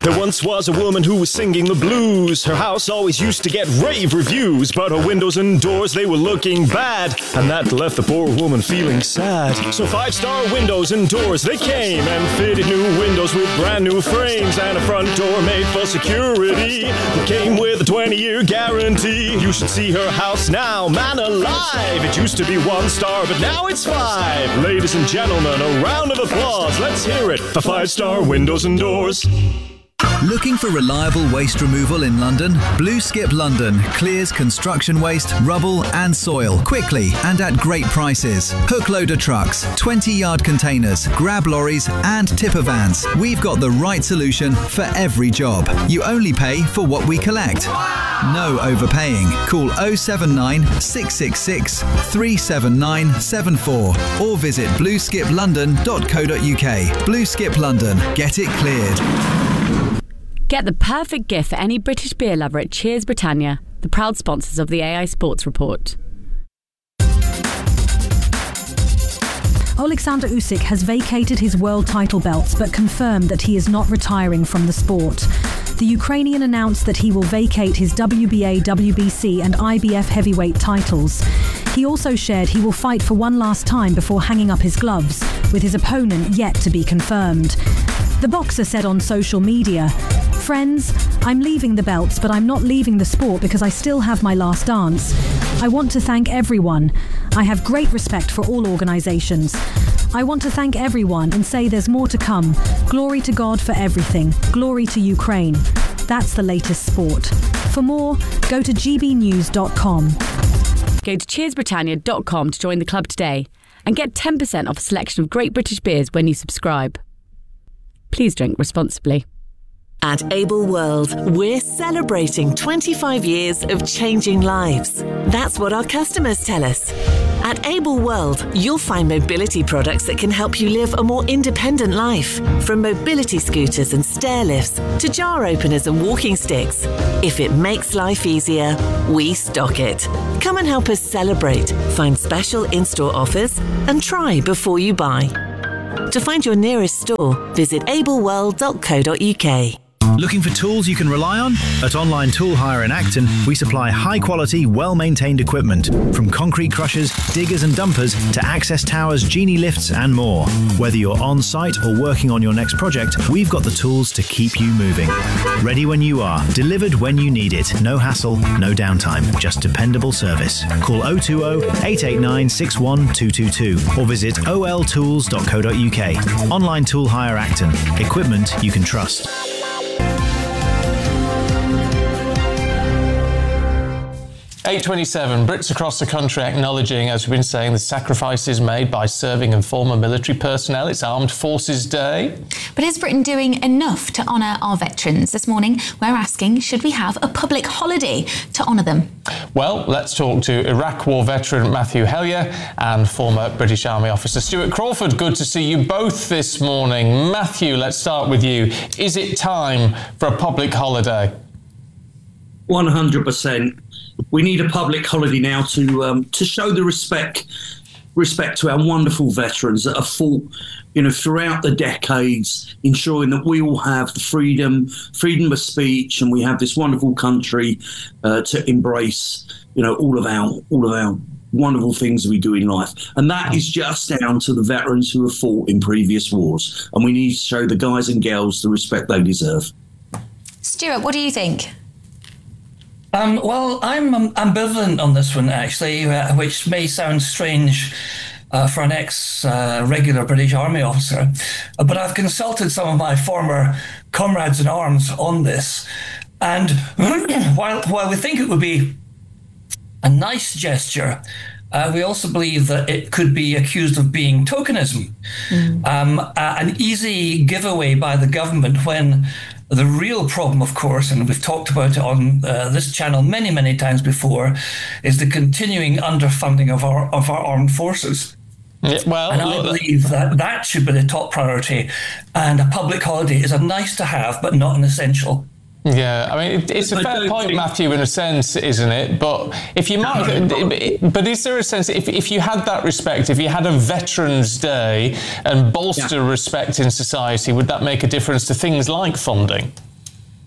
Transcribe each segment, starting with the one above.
There once was a woman who was singing the blues. Her house always used to get rave reviews, but her windows and doors, they were looking bad, and that left the poor woman feeling sad. So 5-star windows and doors, they came and fitted new windows with brand new frames, and a front door made for security that came with a 20-year guarantee. You should see her house now, man alive. It used to be 1 star, but now it's 5. Ladies and gentlemen, a round of applause. Let's hear it for 5-star windows and doors. Looking for reliable waste removal in London? Blue Skip London clears construction waste, rubble and soil quickly and at great prices. Hook loader trucks, 20-yard containers, grab lorries and tipper vans. We've got the right solution for every job. You only pay for what we collect. No overpaying. Call 079 666 37974 or visit blueskiplondon.co.uk. Blue Skip London. Get it cleared. Get the perfect gift for any British beer lover at Cheers Britannia, the proud sponsors of the AI Sports Report. Alexander Usyk has vacated his world title belts but confirmed that he is not retiring from the sport. The Ukrainian announced that he will vacate his WBA, WBC and IBF heavyweight titles. He also shared he will fight for one last time before hanging up his gloves, with his opponent yet to be confirmed. The boxer said on social media, "Friends, I'm leaving the belts, but I'm not leaving the sport because I still have my last dance. I want to thank everyone. I have great respect for all organisations. I want to thank everyone and say there's more to come. Glory to God for everything. Glory to Ukraine." That's the latest sport. For more, go to gbnews.com. Go to cheersbritannia.com to join the club today and get 10% off a selection of great British beers when you subscribe. Please drink responsibly. At Able World, we're celebrating 25 years of changing lives. That's what our customers tell us. At Able World, you'll find mobility products that can help you live a more independent life. From mobility scooters and stair lifts to jar openers and walking sticks. If it makes life easier, we stock it. Come and help us celebrate, find special in-store offers, and try before you buy. To find your nearest store, visit ableworld.co.uk. Looking for tools you can rely on? At Online Tool Hire in Acton, we supply high-quality, well-maintained equipment, from concrete crushers, diggers and dumpers to access towers, genie lifts and more. Whether you're on-site or working on your next project, we've got the tools to keep you moving. Ready when you are, delivered when you need it. No hassle, no downtime, just dependable service. Call 020-889-61222 or visit oltools.co.uk. Online Tool Hire Acton. Equipment you can trust. 8:27, Brits across the country acknowledging, as we've been saying, the sacrifices made by serving and former military personnel. It's Armed Forces Day. But is Britain doing enough to honour our veterans? This morning, we're asking, should we have a public holiday to honour them? Well, let's talk to Iraq War veteran Matthew Hellier and former British Army officer Stuart Crawford. Good to see you both this morning. Matthew, let's start with you. Is it time for a public holiday? 100%. We need a public holiday now to show the respect to our wonderful veterans that have fought, throughout the decades, ensuring that we all have the freedom of speech, and we have this wonderful country to embrace, all of our wonderful things we do in life. And that is just down to the veterans who have fought in previous wars. And we need to show the guys and girls the respect they deserve. Stuart, what do you think? Well, I'm ambivalent on this one, actually, which may sound strange for an ex-regular British Army officer. But I've consulted some of my former comrades in arms on this. And while we think it would be a nice gesture, we also believe that it could be accused of being tokenism, an easy giveaway by the government when the real problem, of course, and we've talked about it on this channel many, many times before, is the continuing underfunding of our armed forces. Yeah, well, and I believe that should be the top priority, and a public holiday is a nice to have, but not an essential. Yeah, I mean, it's a fair point, Matthew, in a sense, isn't it? But if you but is there a sense, if you had that respect, if you had a Veterans Day and bolster respect in society, would that make a difference to things like funding?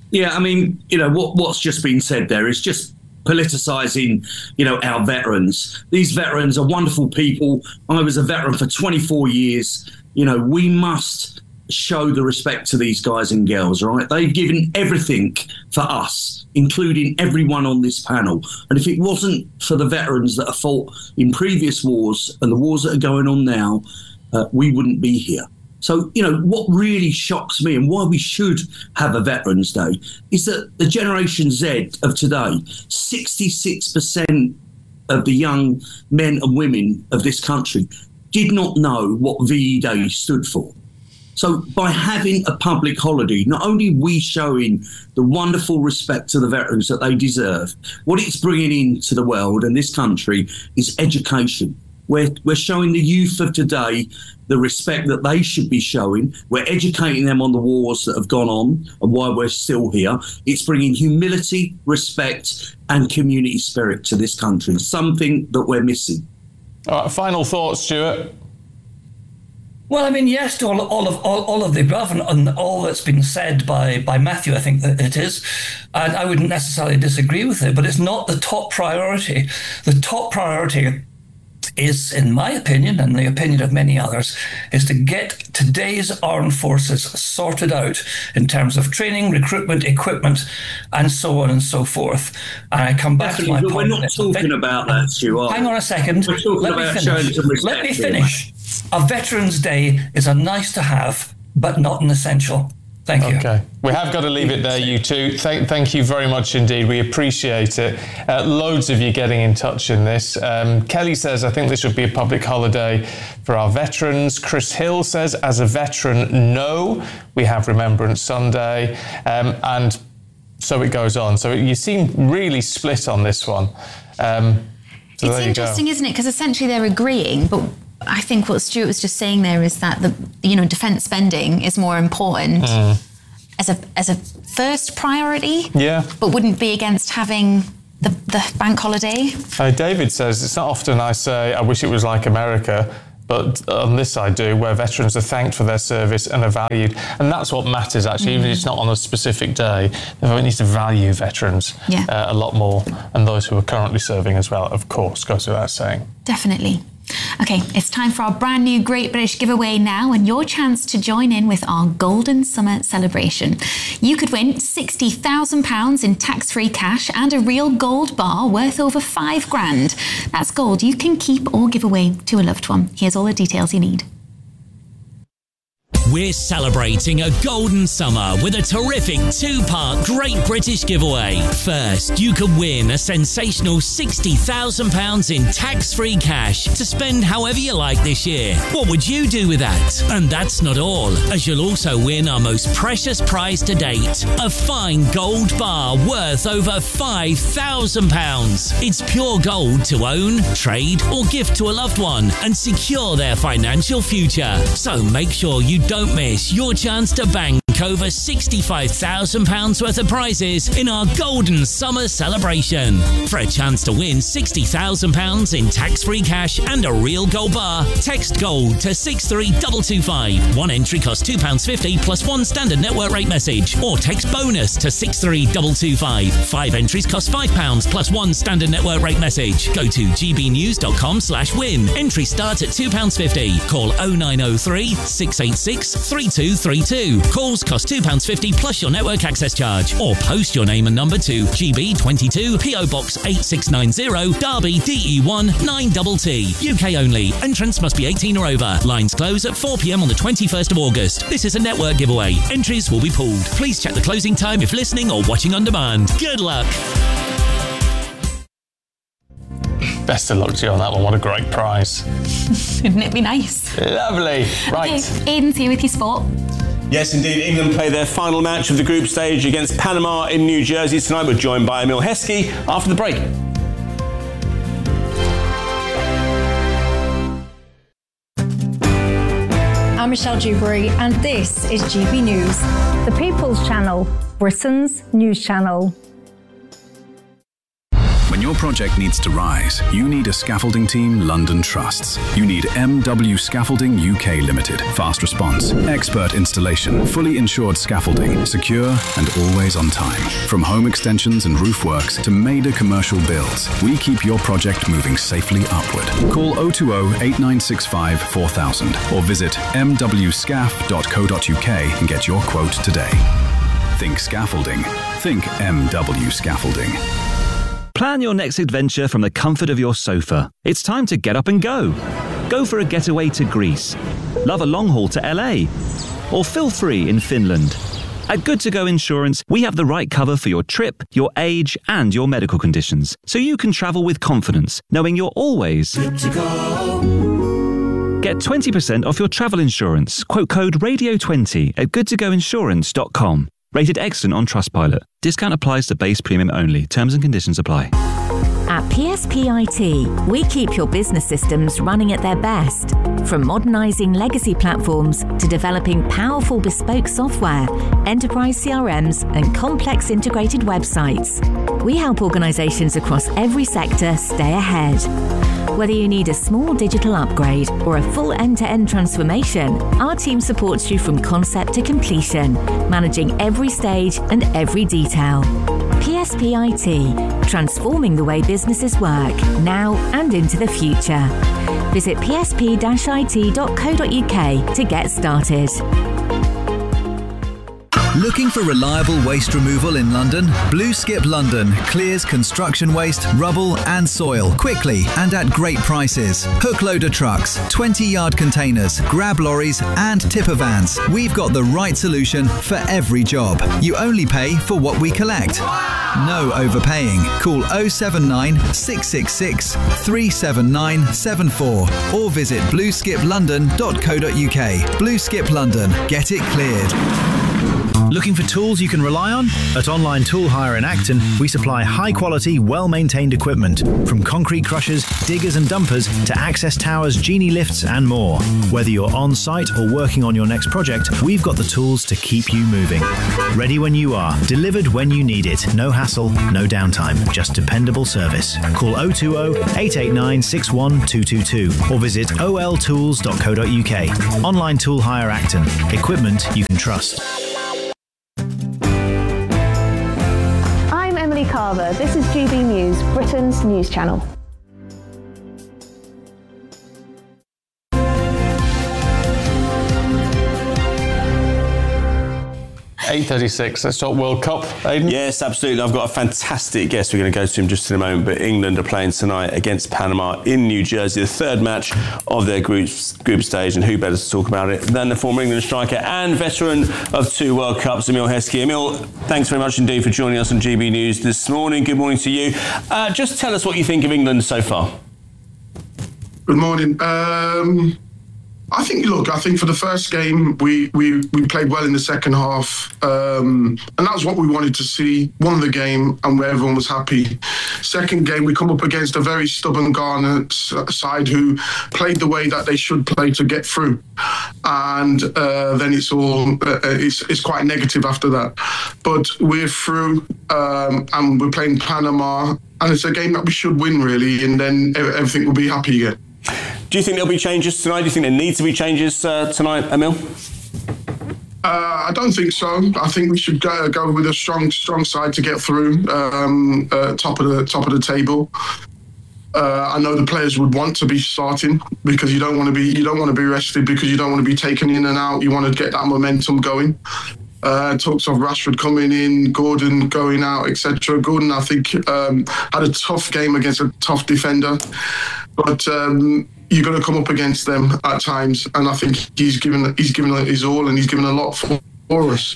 Yeah, I mean, what's just been said there is just politicising, our veterans. These veterans are wonderful people. I was a veteran for 24 years. We must show the respect to these guys and girls, right? They've given everything for us, including everyone on this panel. And if it wasn't for the veterans that have fought in previous wars and the wars that are going on now, we wouldn't be here. So, what really shocks me and why we should have a Veterans Day is that the Generation Z of today, 66% of the young men and women of this country did not know what VE Day stood for. So by having a public holiday, not only are we showing the wonderful respect to the veterans that they deserve, what it's bringing into the world and this country is education. We're showing the youth of today the respect that they should be showing. We're educating them on the wars that have gone on and why we're still here. It's bringing humility, respect and community spirit to this country, something that we're missing. All right, final thoughts, Stuart. Well, I mean, yes to all of the above and all that's been said by Matthew, I think that it is. And I wouldn't necessarily disagree with it, but it's not the top priority. The top priority is, in my opinion, and the opinion of many others, is to get today's armed forces sorted out in terms of training, recruitment, equipment, and so on and so forth. And I come back to my point. We're not talking about that, Stuart. Hang on a second. Let me finish. A Veterans Day is a nice to have, but not an essential. Thank you. Okay. We have got to leave it there, you two. Thank you very much indeed. We appreciate it. Loads of you getting in touch in this. Kelly says, I think this should be a public holiday for our veterans. Chris Hill says, as a veteran, no. We have Remembrance Sunday. And so it goes on. So you seem really split on this one. It's interesting, isn't it? Because essentially they're agreeing, but I think what Stuart was just saying there is that defence spending is more important as a first priority. Yeah. But wouldn't be against having the bank holiday. David says, it's not often I say I wish it was like America, but on this I do, where veterans are thanked for their service and are valued. And that's what matters, actually, even if it's not on a specific day. We need to value veterans a lot more, and those who are currently serving as well, of course, goes without saying. Definitely. Okay, it's time for our brand new Great British giveaway now and your chance to join in with our Golden Summer celebration. You could win £60,000 in tax-free cash and a real gold bar worth over £5,000. That's gold you can keep or give away to a loved one. Here's all the details you need. We're celebrating a golden summer with a terrific two-part Great British giveaway. First, you could win a sensational £60,000 in tax-free cash to spend however you like this year. What would you do with that? And that's not all, as you'll also win our most precious prize to date, a fine gold bar worth over £5,000. It's pure gold to own, trade or gift to a loved one and secure their financial future. So make sure you don't miss your chance to bank over £65,000 worth of prizes in our Golden Summer celebration. For a chance to win £60,000 in tax-free cash and a real gold bar, text GOLD to 63225. One entry costs £2.50 plus one standard network rate message, or text BONUS to 63225. 5 entries cost £5 plus one standard network rate message. Go to gbnews.com/win. Entry starts at £2.50. Call 0903 686 3232. Calls cost £2.50 plus your network access charge, or post your name and number to GB22 PO Box 8690 Derby DE1 9TT. UK only. Entrance must be 18 or over. Lines close at 4 p.m. on the 21st of August. This is a network giveaway. Entries will be pulled. Please check the closing time if listening or watching on demand. Good luck. Best of luck to you on that one. What a great prize. Wouldn't it be nice? Lovely. Right. Okay, Aidan's here with your sport. Yes, indeed. England play their final match of the group stage against Panama in New Jersey tonight. We're joined by Emil Heskey after the break. I'm Michelle Dewberry and this is GB News, the People's Channel, Britain's news channel. When your project needs to rise, you need a scaffolding team London trusts. You need MW Scaffolding UK Limited. Fast response, expert installation, fully insured scaffolding, secure and always on time. From home extensions and roof works to major commercial builds, we keep your project moving safely upward. Call 020 8965 4000 or visit mwscaf.co.uk and get your quote today. Think scaffolding. Think MW Scaffolding. Plan your next adventure from the comfort of your sofa. It's time to get up and go. Go for a getaway to Greece. Love a long haul to LA. Or feel free in Finland. At Good To Go Insurance, we have the right cover for your trip, your age, and your medical conditions, so you can travel with confidence, knowing you're always good to go. Get 20% off your travel insurance. Quote code Radio20 at goodtogoinsurance.com. Rated excellent on Trustpilot. Discount applies to base premium only. Terms and conditions apply. At PSP IT, we keep your business systems running at their best. From modernising legacy platforms to developing powerful bespoke software, enterprise CRMs and complex integrated websites, we help organisations across every sector stay ahead. Whether you need a small digital upgrade or a full end-to-end transformation, our team supports you from concept to completion, managing every stage and every detail. PSP IT, transforming the way businesses work, now and into the future. Visit psp-it.co.uk to get started. Looking for reliable waste removal in London? Blue Skip London clears construction waste, rubble and soil quickly and at great prices. Hook loader trucks, 20-yard containers, grab lorries and tipper vans. We've got the right solution for every job. You only pay for what we collect. No overpaying. Call 079 666 37974 or visit blueskiplondon.co.uk. Blue Skip London. Get it cleared. Looking for tools you can rely on? At Online Tool Hire in Acton, we supply high-quality, well-maintained equipment, from concrete crushers, diggers and dumpers to access towers, genie lifts and more. Whether you're on-site or working on your next project, we've got the tools to keep you moving. Ready when you are, delivered when you need it. No hassle, no downtime, just dependable service. Call 020-889-61222 or visit oltools.co.uk. Online Tool Hire Acton. Equipment you can trust. Carver. This is GB News, Britain's news channel. 8:36. Let's talk World Cup. Aidan? Yes, absolutely. I've got a fantastic guest. We're going to go to him just in a moment. But England are playing tonight against Panama in New Jersey, the third match of their group stage. And who better to talk about it than the former England striker and veteran of 2 World Cups, Emile Heskey. Emile, thanks very much indeed for joining us on GB News this morning. Good morning to you. Just tell us what you think of England so far. Good morning. I think for the first game, we played well in the second half. And that's what we wanted to see. Won the game and where everyone was happy. Second game, we come up against a very stubborn Ghana side who played the way that they should play to get through. And then it's quite negative after that. But we're through and we're playing Panama. And it's a game that we should win, really, and then everything will be happy again. Do you think there'll be changes tonight? Do you think there need to be changes tonight, Emile? I don't think so. I think we should go with a strong side to get through, top of the table. I know the players would want to be starting because you don't want to be rested because you don't want to be taken in and out. You want to get that momentum going. Talks of Rashford coming in, Gordon going out, etc. Gordon, I think, had a tough game against a tough defender, but you're going to come up against them at times, and I think he's given his all, and he's given a lot for us.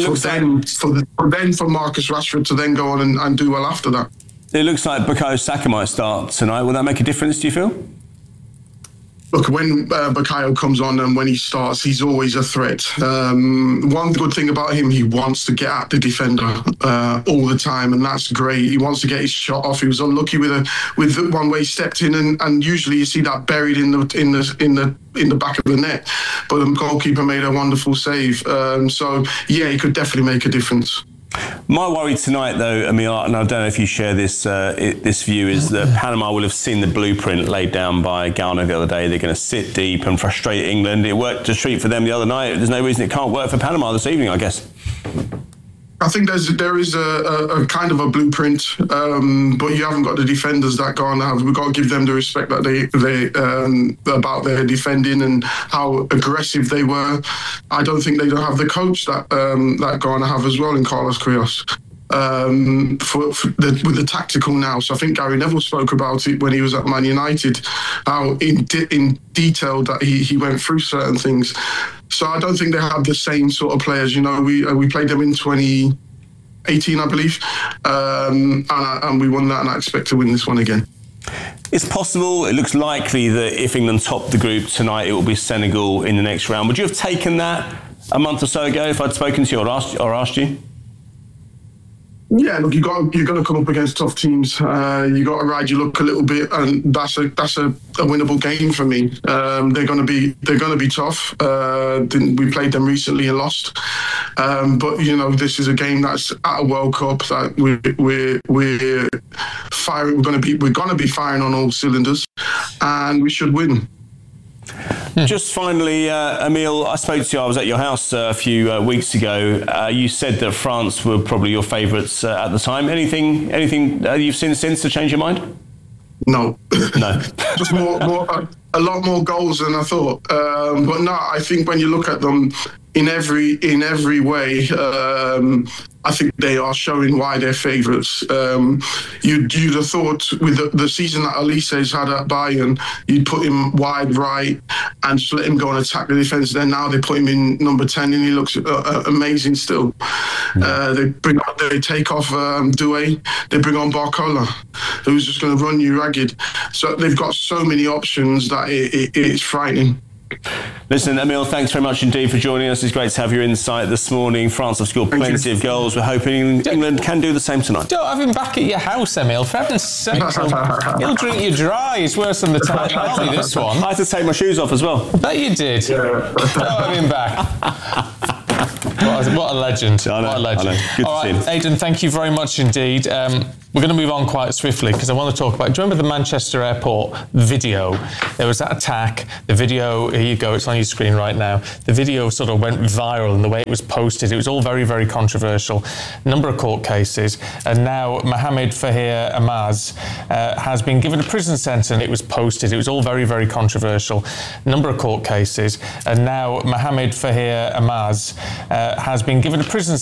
For Marcus Rashford to then go on and do well after that. It looks like Bukayo Saka might start tonight. Will that make a difference, do you feel? Look, when Bukayo comes on and when he starts, he's always a threat. One good thing about him, he wants to get at the defender all the time, and that's great. He wants to get his shot off. He was unlucky with one where he stepped in, and usually you see that buried in the back of the net. But the goalkeeper made a wonderful save. So yeah, he could definitely make a difference. My worry tonight, though, Emil, and I don't know if you share this this view, is that Panama will have seen the blueprint laid down by Ghana the other day. They're going to sit deep and frustrate England. It worked to treat for them the other night. There's no reason it can't work for Panama this evening, I guess. I think there is a kind of a blueprint, but you haven't got the defenders that Ghana have. We've got to give them the respect that they about their defending and how aggressive they were. I don't think they don't have the coach that Ghana have as well in Carlos Queiroz. With the tactical now. So I think Gary Neville spoke about it when he was at Man United, how in detail that he went through certain things. So I don't think they have the same sort of players. You know, we played them in 2018, I believe, and we won that, and I expect to win this one again. It's possible, it looks likely that if England top the group tonight, it will be Senegal in the next round. Would you have taken that a month or so ago if I'd spoken to you or asked you? Yeah, look, you're going to come up against tough teams. You got to ride your luck a little bit, and that's a winnable game for me. They're going to be tough. We played them recently and lost, but you know, this is a game that's at a World Cup that we're firing. We're going to be firing on all cylinders, and we should win. Just finally, Emil, I spoke to you, I was at your house a few weeks ago. You said that France were probably your favourites at the time. Anything you've seen since to change your mind? No. No. Just a lot more goals than I thought. But no, I think when you look at them in every way, I think they are showing why they're favourites. You'd have thought with the season that Olise's had at Bayern, you'd put him wide right and just let him go and attack the defence. Then now they put him in number 10 and he looks amazing still. They take off Doué, they bring on Barcola, who's just going to run you ragged. So they've got so many options that it's frightening. Listen, Emil, thanks very much indeed for joining us. It's great to have your insight this morning. France have scored plenty of goals. We're hoping England can do the same tonight. Don't have him back at your house, Emil. For heaven's sake, he'll drink you dry. It's worse than the Titanic, this one. I had to take my shoes off as well. I bet you did. Don't have him back. What a legend. What a legend. Good All to right, see him. Aidan, thank you very much indeed. We're going to move on quite swiftly because I want to talk about, do you remember the Manchester Airport video? There was that attack. The video, here you go, it's on your screen right now. The video sort of went viral and the way it was posted, it was all very, very controversial. Number of court cases. And now Mohamed Fahir Amaz has been given a prison sentence. It was posted. It was all very, very controversial. Number of court cases. And now Mohamed Fahir Amaz has been given a prison